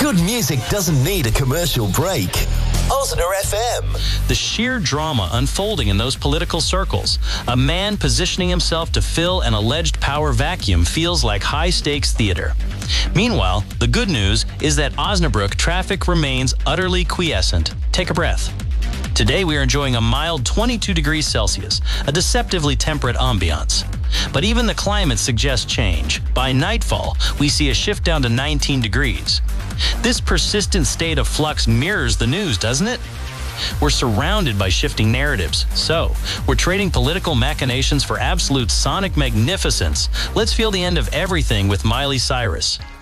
Good music doesn't need a commercial break. Osner FM. The sheer drama unfolding in those political circles. A man positioning himself to fill an alleged power vacuum feels like high-stakes theater. Meanwhile, the good news is that Osnabrück traffic remains utterly quiescent. Take a breath. Today we are enjoying a mild 22 degrees Celsius, a deceptively temperate ambiance. But even the climate suggests change. By nightfall, we see a shift down to 19 degrees. This persistent state of flux mirrors the news, doesn't it? We're surrounded by shifting narratives. So, we're trading political machinations for absolute sonic magnificence. Let's feel the end of everything with Miley Cyrus.